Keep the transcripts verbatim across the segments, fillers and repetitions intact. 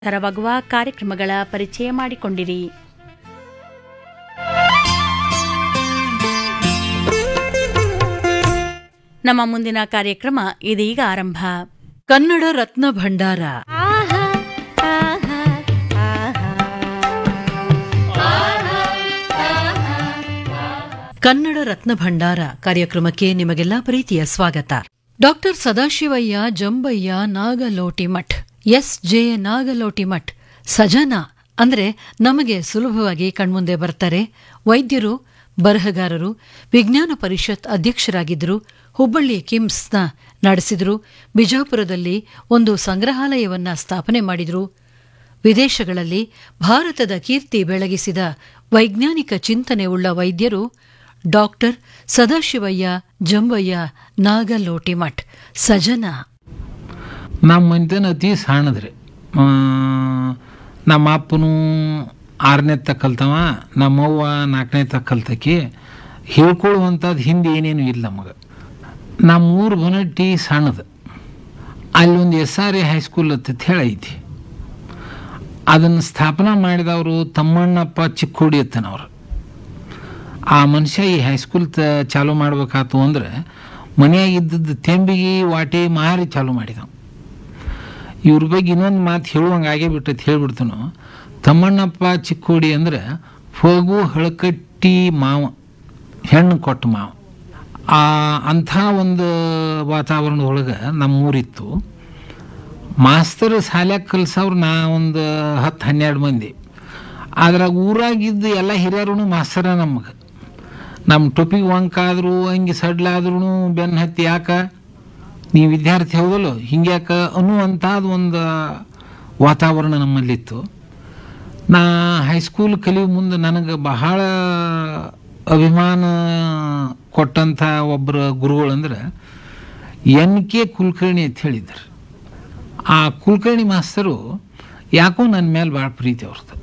ತರವಾಗುವ ಕಾರ್ಯಕ್ರಮಗಳ ಪರಿಚಯ ಮಾಡಿಕೊಂಡಿರಿ. ನಮ್ಮ ಮುಂದಿನ ಕಾರ್ಯಕ್ರಮ ಇದೀಗ ಆರಂಭ. ಕನ್ನಡ ರತ್ನ ಭಂಡಾರ. ಕನ್ನಡ ರತ್ನ ಭಂಡಾರ ಕಾರ್ಯಕ್ರಮಕ್ಕೆ ನಿಮಗೆಲ್ಲ ಪ್ರೀತಿಯ ಸ್ವಾಗತ. Doctor Sadashivaiah Jambayya Nagalotimath, S J Nagalotimath ಸಜನ ಅಂದ್ರೆ ನಮಗೆ ಸುಲಭವಾಗಿ ಕಣ್ಮುಂದೆ ಬರ್ತಾರೆ. ವೈದ್ಯರು, ಬರಹಗಾರರು, ವಿಜ್ಞಾನ ಪರಿಷತ್ ಅಧ್ಯಕ್ಷರಾಗಿದ್ದರು, ಹುಬ್ಬಳ್ಳಿ ಕಿಮ್ಸ್ನ ನಡೆಸಿದರು, ಬಿಜಾಪುರದಲ್ಲಿ ಒಂದು ಸಂಗ್ರಹಾಲಯವನ್ನ ಸ್ಥಾಪನೆ ಮಾಡಿದರು. ವಿದೇಶಗಳಲ್ಲಿ ಭಾರತದ ಕೀರ್ತಿ ಬೆಳಗಿಸಿದ ವೈಜ್ಞಾನಿಕ ಚಿಂತನೆ ಉಳ್ಳ ವೈದ್ಯರು ಡಾಕ್ಟರ್ ಸದಾಶಿವಯ್ಯ ಜಂಬಯ್ಯ ನಾಗಲೋಟಿಮಠ್ ಸಜನ. ನಮ್ಮ ಮನೆತನ ಅತಿ ಸಣ್ಣದ್ರಿ. ನಮ್ಮ ಅಪ್ಪನು ಆರನೇ ತಕ್ಕ ಕಲ್ತವ, ನಮ್ಮವ್ವ ನಾಲ್ಕನೇ ತಕ್ಕ ಕಲ್ತಕಿ. ಹೇಳ್ಕೊಳ್ಳುವಂಥದ್ದು ಹಿಂದೆ ಏನೇನು ಇಲ್ಲ ನಮಗೆ. ನಮ್ಮೂರು ಬನಟ್ಟಿ ಸಣ್ಣದು, ಅಲ್ಲೊಂದು ಎಸ್ ಆರ್ ಎ ಹೈಸ್ಕೂಲ್ ಅಂತ ಹೇಳಿ ಐತಿ. ಅದನ್ನು ಸ್ಥಾಪನಾ ಮಾಡಿದವರು ತಮ್ಮಣ್ಣಪ್ಪ ಚಿಕ್ಕೋಡಿ ಅತ್ತನವ್ರು. ಆ ಮನುಷ್ಯ ಈ ಹೈಸ್ಕೂಲ್ ತ ಚಾಲೂ ಮಾಡ್ಬೇಕಾತು ಅಂದ್ರೆ ಮನೆಯಾಗ ಇದ್ದದ್ದು ತೆಂಬಿಗೆ ವಾಟಿ ಮಾರಿ ಚಾಲೂ ಮಾಡಿದವು. ಇವ್ರ ಬಗ್ಗೆ ಇನ್ನೊಂದು ಮಾತು ಹೇಳುವಂಗೆ ಆಗೇ ಬಿಟ್ಟೈತೆ, ಹೇಳ್ಬಿಡ್ತಾನು. ತಮ್ಮಣ್ಣಪ್ಪ ಚಿಕ್ಕೋಡಿ ಅಂದ್ರೆ ಫಗು ಹಳಕಟ್ಟಿ ಮಾವ, ಹೆಣ್ಣು ಕೊಟ್ಟ ಮಾವ. ಆ ಅಂಥ ಒಂದು ವಾತಾವರಣದೊಳಗೆ ನಮ್ಮೂರಿತ್ತು. ಮಾಸ್ತರ್ ಶಾಲ್ಯಾಗ ಕಲ್ಸವ್ರು ನಾ ಒಂದು ಹತ್ತು ಹನ್ನೆರಡು ಮಂದಿ. ಅದ್ರಾಗ ಊರಾಗಿದ್ದು ಎಲ್ಲ ಹಿರಿಯರು ಮಾಸ್ತರ. ನಮಗೆ ನಮ್ಮ ಟೊಪಿಗೆ ವಂಕಾದ್ರು ಹಂಗೆ ಸಡ್ಲಾದ್ರೂ ಬೆನ್ನು ಹತ್ತಿ ಯಾಕ ನೀವು ವಿದ್ಯಾರ್ಥಿ ಹೌದಲ್ಲ ಹಿಂಗ್ಯಾಕ ಅನ್ನುವಂಥದ್ದು ಒಂದು ವಾತಾವರಣ ನಮ್ಮಲ್ಲಿತ್ತು. ನಾ ಹೈಸ್ಕೂಲ್ ಕಲಿಯೋ ಮುಂದೆ ನನಗೆ ಬಹಳ ಅಭಿಮಾನ ಕೊಟ್ಟಂಥ ಒಬ್ಬರ ಗುರುಗಳಂದ್ರೆ ಎನ್ ಕೆ ಕುಲಕರ್ಣಿ ಅಂತ ಹೇಳಿದ್ರು. ಆ ಕುಲಕರ್ಣಿ ಮಾಸ್ತರು ಯಾಕೋ ನನ್ನ ಮೇಲೆ ಭಾಳ ಪ್ರೀತಿ ಅವ್ರದ್ದು.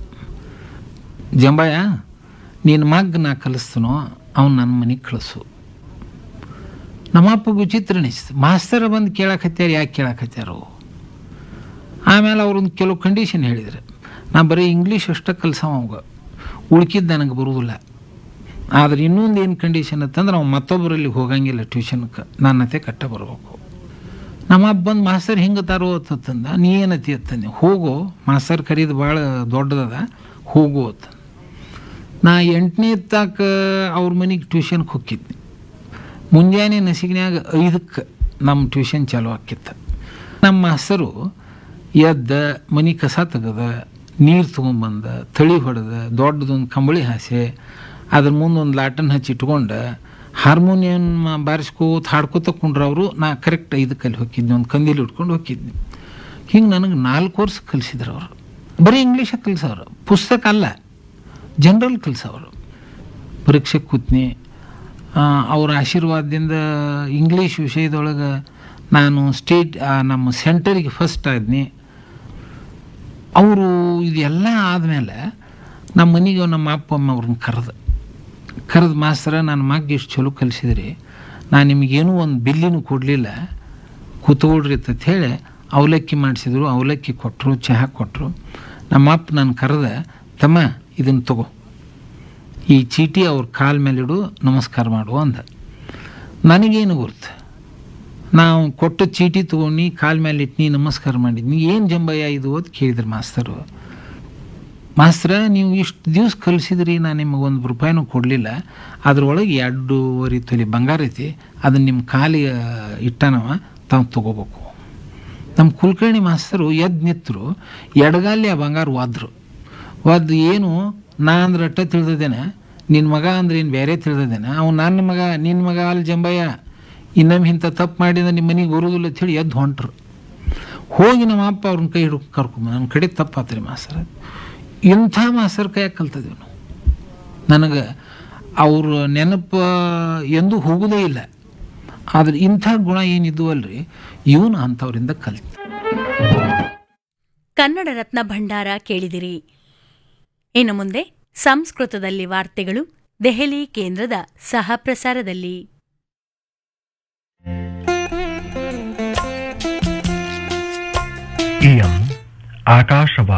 ಜಂಬಯ್ಯ, ನಿನ್ನ ಮಗ್ ನಾ ಕಲಿಸ್ತನೋ ಅವ್ನು ನನ್ನ ಮನೆಗೆ ಕಳಿಸು. ನಮ್ಮಪ್ಪ ವಿಚಿತ್ರ ಅನಿಸ್ತು. ಮಾಸ್ತರ ಬಂದು ಕೇಳಕತ್ಯಾರ, ಯಾಕೆ ಕೇಳಕತ್ಯಾರು? ಆಮೇಲೆ ಅವ್ರೊಂದು ಕೆಲವು ಕಂಡೀಷನ್ ಹೇಳಿದ್ರು. ನಾ ಬರೀ ಇಂಗ್ಲೀಷ್ ಅಷ್ಟೇ ಕಲ್ಸವ, ಅವಾಗ ಉಳ್ಕಿದ್ದು ನನಗೆ ಬರುವುದಿಲ್ಲ. ಆದ್ರೆ ಇನ್ನೊಂದು ಏನು ಕಂಡೀಷನ್ ಅಂತಂದ್ರೆ ಅವ್ನು ಮತ್ತೊಬ್ಬರಲ್ಲಿ ಹೋಗಂಗಿಲ್ಲ ಟ್ಯೂಷನ್ಗೆ, ನನ್ನ ಅತ್ತೆ ಕಟ್ಟ ಬರಬೇಕು. ನಮ್ಮಪ್ಪ ಬಂದು ಮಾಸ್ತರ್ ಹಿಂಗೆ ತಾರೋ ಅಂತಂದ. ನೀ ಏನತಿ ಅಂತಂದೆ. ಹೋಗೋ, ಮಾಸ್ತರ್ ಕರೀದು ಭಾಳ ದೊಡ್ಡದದ, ಹೋಗು ಅಂತ. ನಾ ಎಂಟನೇ ತಾಕ ಅವ್ರ ಮನೆಗೆ ಟ್ಯೂಷನ್ಗೆ ಹೋಗಿದ್ನಿ. ಮುಂಜಾನೆ ನಸಿಗಿನ್ಯಾಗ ಐದಕ್ಕೆ ನಮ್ಮ ಟ್ಯೂಷನ್ ಚಾಲು ಆಕಿತ್ತು. ನಮ್ಮ ಮಾಸ್ತರು ಎದ್ದ ಮನೆ ಕಸ ತೆಗೆದ, ನೀರು ತೊಗೊಂಬಂದ, ತಳಿ ಹೊಡೆದ, ದೊಡ್ಡದೊಂದು ಕಂಬಳಿ ಹಾಸೆ, ಅದ್ರ ಮುಂದೆ ಒಂದು ಲಾಟನ್ ಹಚ್ಚಿ ಇಟ್ಕೊಂಡು ಹಾರ್ಮೋನಿಯಂ ಬಾರಿಸ್ಕೋತ ಹಾಡ್ಕೋತ ಕುಂಡ್ರವರು. ನಾ ಕರೆಕ್ಟ್ ಐದಕ್ಕೆ ಅಲ್ಲಿ ಹೋಗಿದ್ನಿ, ಒಂದು ಕಂದೀಲಿ ಇಟ್ಕೊಂಡು ಹೋಗಿದ್ನಿ. ಹಿಂಗೆ ನನಗೆ ನಾಲ್ಕು ವರ್ಷ ಕಲಿಸಿದ್ರು ಅವರು. ಬರೀ ಇಂಗ್ಲೀಷಾಗ ಕಲಿಸೋರು, ಪುಸ್ತಕ ಅಲ್ಲ, ಜನರಲ್ ಕಲಿಸೋರು. ಪರೀಕ್ಷೆ ಕೂತ್ನಿ. ಅವ್ರ ಆಶೀರ್ವಾದದಿಂದ ಇಂಗ್ಲೀಷ್ ವಿಷಯದೊಳಗೆ ನಾನು ಸ್ಟೇಟ್ ನಮ್ಮ ಸೆಂಟರಿಗೆ ಫಸ್ಟ್ ಆದ್ನಿ. ಅವರು ಇದೆಲ್ಲ ಆದಮೇಲೆ ನಮ್ಮ ಮನೆಗೆ ನಮ್ಮ ಅಪ್ಪ ಅಮ್ಮ ಅವ್ರನ್ನ ಕರೆದು ಕರೆದು ಮಾಸ್ತರ, ನನ್ನ ಮಗ ಎಷ್ಟು ಚಲೋ ಕಲಿಸಿದ್ರಿ, ನಾನು ನಿಮಗೇನೂ ಒಂದು ಬಿಲ್ಲಿನೂ ಕೊಡಲಿಲ್ಲ, ಕೂತ್ಕೊಳ್ರಿ ಅಂತ ಹೇಳಿ ಅವಲಕ್ಕಿ ಮಾಡಿಸಿದ್ರು. ಅವಲಕ್ಕಿ ಕೊಟ್ಟರು, ಚಹಾ ಕೊಟ್ಟರು. ನಮ್ಮ ಅಪ್ಪ ನಾನು ಕರೆದ, ತಮ್ಮ ಇದನ್ನು ತಗೋ, ಈ ಚೀಟಿ ಅವ್ರ ಕಾಲ ಮೇಲಿಡು, ನಮಸ್ಕಾರ ಮಾಡು ಅಂದ. ನನಗೇನು ಗುರ್ತು, ನಾವು ಕೊಟ್ಟ ಚೀಟಿ ತೊಗೊಂಡು ಕಾಲ ಮೇಲೆ ಇಟ್ಟು ನಮಸ್ಕಾರ ಮಾಡಿದ್ನಿ. ಏನು ಜಂಬಯ್ಯ ಇದು ಅಂತ ಕೇಳಿದ್ರು ಮಾಸ್ತರು. ಮಾಸ್ತರ, ನೀವು ಇಷ್ಟು ದಿವ್ಸ ಕಲಿಸಿದ್ರಿ, ನಾನು ನಿಮಗೆ ಒಂದು ರೂಪಾಯಿನೂ ಕೊಡಲಿಲ್ಲ, ಅದ್ರೊಳಗೆ ಎರಡೂವರೆ ತೊಲಿ ಬಂಗಾರ ಐತಿ, ಅದನ್ನು ನಿಮ್ಮ ಕಾಲಿಗೆ ಇಟ್ಟನವ, ತಾವು ತೊಗೋಬೇಕು. ನಮ್ಮ ಕುಲಕರ್ಣಿ ಮಾಸ್ತರು ಎದ್ದು ನಿಂತರು, ಎಡಗಾಲಿ ಆ ಬಂಗಾರ ಒದ್ರು. ಒದ್ದು ಏನು ನಾ ಅಂದ್ರೆ ಅಟ್ಟ ತಿಳಿದೇನೆ, ನಿನ್ನ ಮಗ ಅಂದ್ರೆ ಏನು ಬೇರೆ ತಿಳಿದೇನೆ, ಅವ್ನು ನನ್ನ ಮಗ, ನಿನ್ನ ಮಗ ಅಲ್ಲಿ ಜಂಬಯ್ಯ, ಇನ್ನೊಮ್ಮೆ ಇಂಥ ತಪ್ಪು ಮಾಡಿದ ನಿಮ್ಮ ಮನೆಗೆ ಬರೋದಿಲ್ಲ ಅಂತೇಳಿ ಎದ್ದು ಹೊಂಟ್ರು. ಹೋಗಿ ನಮ್ಮ ಅಪ್ಪ ಅವ್ರನ್ನ ಕೈ ಹಿಡ್ಕೊ ಕರ್ಕೊಂಬ, ನನ್ನ ಕಡೆ ತಪ್ಪಾತ್ರಿ ಮಾಸ್ತರ್. ಇಂಥ ಮಾಸ್ತರ್ ಕೈಯಾಗ ಕಲ್ತಿದ್ದೀವಿ ನಾವು. ನನಗೆ ಅವ್ರ ನೆನಪು ಎಂದೂ ಹೋಗೋದೇ ಇಲ್ಲ. ಆದ್ರೆ ಇಂಥ ಗುಣ ಏನಿದ್ವು ಅಲ್ರಿ, ಇವನು ಅಂಥವ್ರಿಂದ ಕಲ್ತ. ಕನ್ನಡ ರತ್ನ ಭಂಡಾರ ಕೇಳಿದಿರಿ. ಇನ್ನು ಮುಂದೆ ಸಂಸ್ಕೃತದಲ್ಲಿ ವಾರ್ತೆಗಳು, ದೆಹಲಿ ಕೇಂದ್ರದ ಸಹ ಪ್ರಸಾರದಲ್ಲಿ. इयम् ಆಕಾಶವಾಣಿ